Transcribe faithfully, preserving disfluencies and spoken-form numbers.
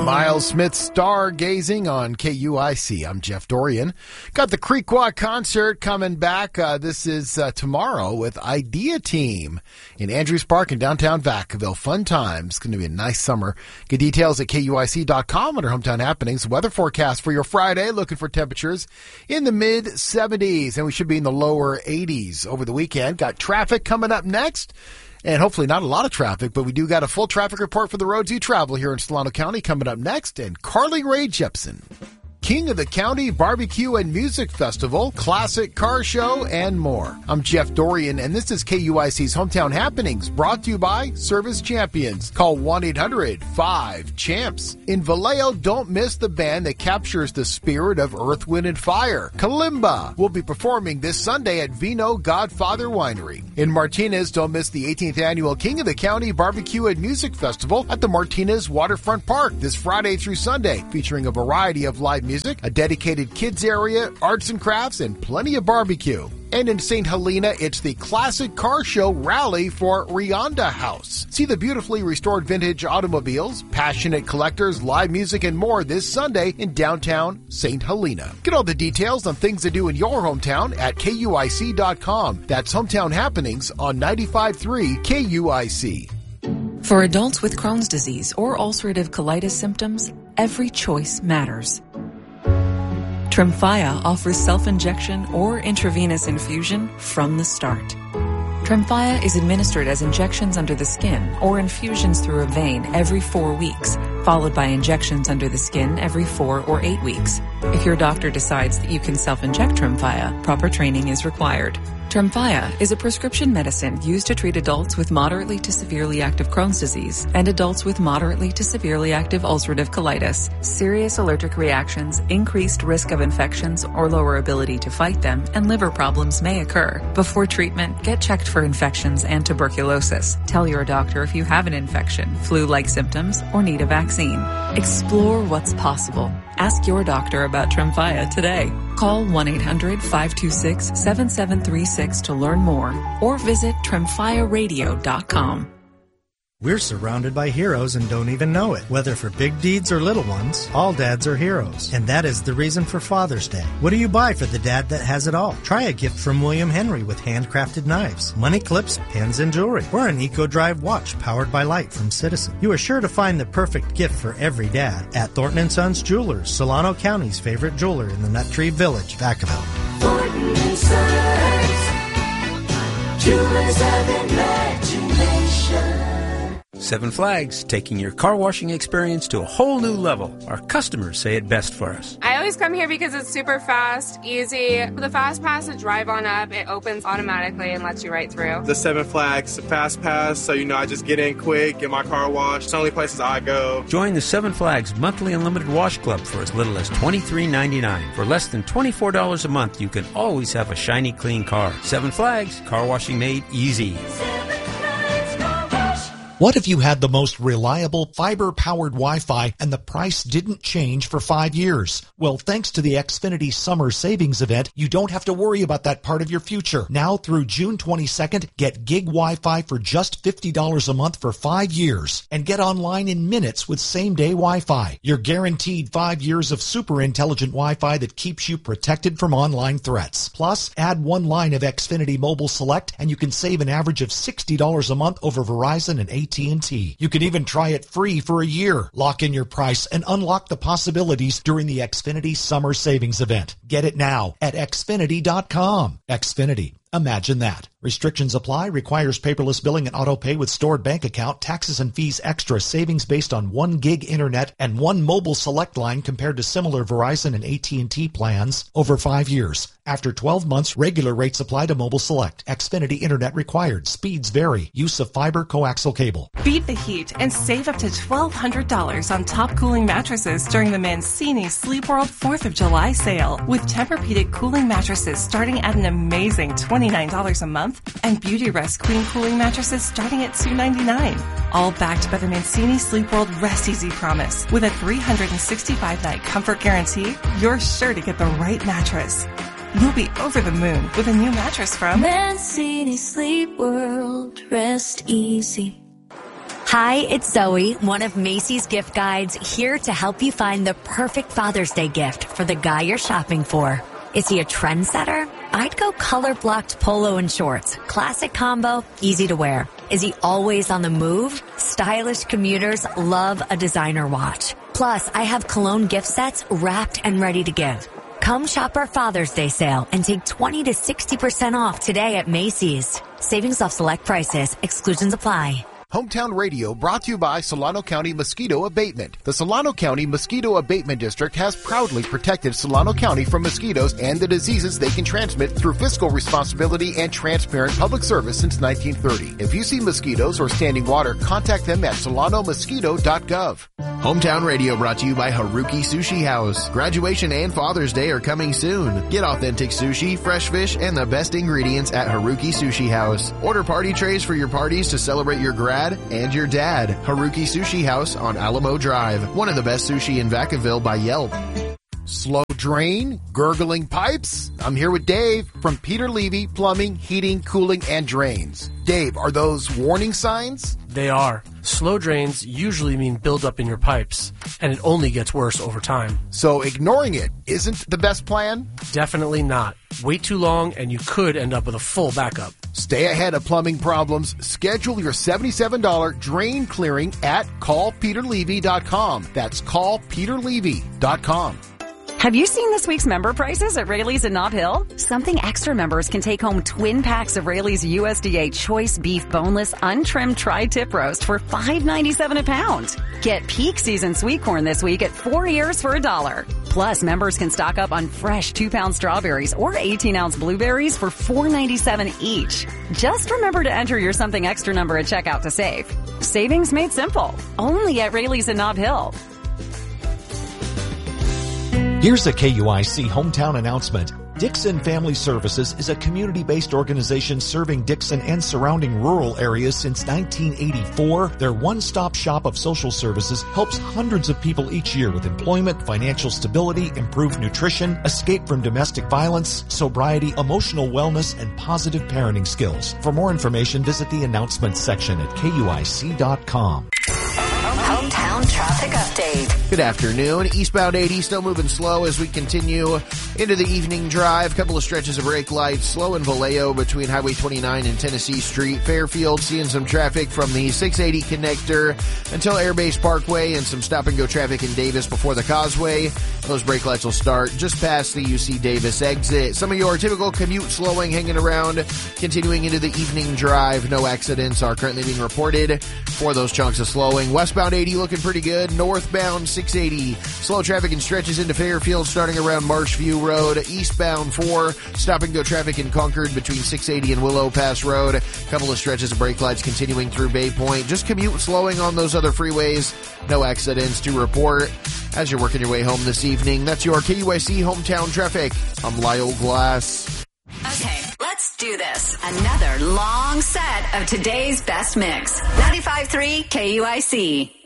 Miles Smith stargazing on K U I C. I'm Jeff Dorian. Got the Creekwa concert coming back. Uh, this is uh, tomorrow with Idea Team in Andrews Park in downtown Vacaville. Fun times. It's going to be a nice summer. Get details at K U I C dot com under Hometown Happenings. Weather forecast for your Friday. Looking for temperatures in the mid seventies, and we should be in the lower eighties over the weekend. Got traffic coming up next. And hopefully not a lot of traffic, but we do got a full traffic report for the roads you travel here in Solano County coming up next. And Carly Rae Jepsen. King of the County Barbecue and Music Festival, Classic Car Show, and more. I'm Jeff Dorian, and this is K U I C's Hometown Happenings, brought to you by Service Champions. Call one eight hundred five champs. In Vallejo, don't miss the band that captures the spirit of Earth, Wind, and Fire. Kalimba will be performing this Sunday at Vino Godfather Winery. In Martinez, don't miss the eighteenth Annual King of the County Barbecue and Music Festival at the Martinez Waterfront Park this Friday through Sunday, featuring a variety of live music. Music, a dedicated kids area, arts and crafts, and plenty of barbecue. And in Saint Helena, it's the Classic Car Show Rally for Rionda House. See the beautifully restored vintage automobiles, passionate collectors, live music, and more this Sunday in downtown Saint Helena. Get all the details on things to do in your hometown at K U I C dot com. That's Hometown Happenings on ninety-five point three K U I C. For adults with Crohn's disease or ulcerative colitis symptoms, every choice matters. Tremfya offers self-injection or intravenous infusion from the start. Tremfya is administered as injections under the skin or infusions through a vein every four weeks, followed by injections under the skin every four or eight weeks. If your doctor decides that you can self-inject Tremfya, proper training is required. Tremfya is a prescription medicine used to treat adults with moderately to severely active Crohn's disease and adults with moderately to severely active ulcerative colitis. Serious allergic reactions, increased risk of infections or lower ability to fight them, and liver problems may occur. Before treatment, get checked for infections and tuberculosis. Tell your doctor if you have an infection, flu-like symptoms, or need a vaccine. Explore what's possible. Ask your doctor about Tremfya today. Call one eight hundred five two six seven seven three six to learn more or visit tremfya radio dot com. We're surrounded by heroes and don't even know it. Whether for big deeds or little ones, all dads are heroes. And that is the reason for Father's Day. What do you buy for the dad that has it all? Try a gift from William Henry with handcrafted knives, money clips, pens, and jewelry. Or an EcoDrive watch powered by light from Citizen. You are sure to find the perfect gift for every dad at Thornton and Sons Jewelers, Solano County's favorite jeweler in the Nut Tree Village, Vacaville. Thornton and Sons, Jewelers of Imagination. Seven Flags, taking your car washing experience to a whole new level. Our customers say it best for us. I always come here because it's super fast, easy. With the Fast Pass to drive on up, it opens automatically and lets you right through. The Seven Flags Fast Pass, so you know I just get in quick, get my car washed. It's the only places I go. Join the Seven Flags monthly unlimited wash club for as little as twenty-three ninety-nine. For less than twenty-four dollars a month, you can always have a shiny, clean car. Seven Flags, car washing made easy. What if you had the most reliable fiber-powered Wi-Fi and the price didn't change for five years? Well, thanks to the Xfinity Summer Savings Event, you don't have to worry about that part of your future. Now through June twenty-second, get gig Wi-Fi for just fifty dollars a month for five years and get online in minutes with same-day Wi-Fi. You're guaranteed five years of super intelligent Wi-Fi that keeps you protected from online threats. Plus, add one line of Xfinity Mobile Select and you can save an average of sixty dollars a month over Verizon and A T and T. You can even try it free for a year. Lock in your price and unlock the possibilities during the Xfinity Summer Savings Event. Get it now at Xfinity dot com. Xfinity. Imagine that. Restrictions apply. Requires paperless billing and auto pay with stored bank account. Taxes and fees extra. Savings based on one gig internet and one mobile select line compared to similar Verizon and A T and T plans over five years. After twelve months, regular rates apply to mobile select. Xfinity internet required. Speeds vary. Use of fiber coaxial cable. Beat the heat and save up to twelve hundred dollars on top cooling mattresses during the Mancini Sleep World fourth of July sale. With Tempur-Pedic cooling mattresses starting at an amazing twenty-nine dollars a month and Beauty Rest Queen cooling mattresses starting at two ninety-nine. All backed by the Mancini Sleep World Rest Easy Promise. With a three hundred sixty-five night comfort guarantee, you're sure to get the right mattress. You'll be over the moon with a new mattress from Mancini Sleep World. Rest easy. Hi, it's Zoe, one of Macy's gift guides, here to help you find the perfect Father's Day gift for the guy you're shopping for. Is he a trendsetter? I'd go color-blocked polo and shorts. Classic combo, easy to wear. Is he always on the move? Stylish commuters love a designer watch. Plus, I have cologne gift sets wrapped and ready to give. Come shop our Father's Day sale and take twenty to sixty percent off today at Macy's. Savings off select prices. Exclusions apply. Hometown Radio brought to you by Solano County Mosquito Abatement. The Solano County Mosquito Abatement District has proudly protected Solano County from mosquitoes and the diseases they can transmit through fiscal responsibility and transparent public service since nineteen thirty. If you see mosquitoes or standing water, contact them at solano mosquito dot gov. Hometown Radio brought to you by Haruki Sushi House. Graduation and Father's Day are coming soon. Get authentic sushi, fresh fish, and the best ingredients at Haruki Sushi House. Order party trays for your parties to celebrate your grad and your dad. Haruki Sushi House on Alamo Drive. One of the best sushi in Vacaville by Yelp. Slow drain, gurgling pipes? I'm here with Dave from Peter Levy Plumbing, Heating, Cooling, and Drains. Dave, are those warning signs? They are. Slow drains usually mean buildup in your pipes, and it only gets worse over time. So ignoring it isn't the best plan? Definitely not. Wait too long and you could end up with a full backup. Stay ahead of plumbing problems. Schedule your seventy-seven dollars drain clearing at call peter levy dot com. That's call peter levy dot com. Have you seen this week's member prices at Raley's in Nob Hill? Something Extra members can take home twin packs of Raley's U S D A Choice Beef Boneless Untrimmed Tri-Tip Roast for five ninety-seven a pound. Get peak season sweet corn this week at four ears for a dollar. Plus, members can stock up on fresh two-pound strawberries or eighteen-ounce blueberries for four ninety-seven each. Just remember to enter your Something Extra number at checkout to save. Savings made simple. Only at Raley's in Nob Hill. Here's a K U I C hometown announcement. Dixon Family Services is a community-based organization serving Dixon and surrounding rural areas since nineteen eighty-four. Their one-stop shop of social services helps hundreds of people each year with employment, financial stability, improved nutrition, escape from domestic violence, sobriety, emotional wellness, and positive parenting skills. For more information, visit the announcements section at K U I C dot com. Hometown traffic update. Good afternoon. Eastbound eighty still moving slow as we continue into the evening drive. Couple of stretches of brake lights. Slow in Vallejo between Highway twenty-nine and Tennessee Street. Fairfield seeing some traffic from the six eighty connector until Airbase Parkway and some stop and go traffic in Davis before the Causeway. Those brake lights will start just past the U C Davis exit. Some of your typical commute slowing hanging around. Continuing into the evening drive. No accidents are currently being reported for those chunks of slowing. Westbound eighty looking pretty good. Northbound six eighty. Slow traffic and stretches into Fairfield starting around Marshview Road. Eastbound four. Stop and go traffic in Concord between six eighty and Willow Pass Road. Couple of stretches of brake lights continuing through Bay Point. Just commute slowing on those other freeways. No accidents to report as you're working your way home this evening. That's your K U I C hometown traffic. I'm Lyle Glass. Okay, let's do this. Another long set of today's best mix. ninety-five point three K U I C.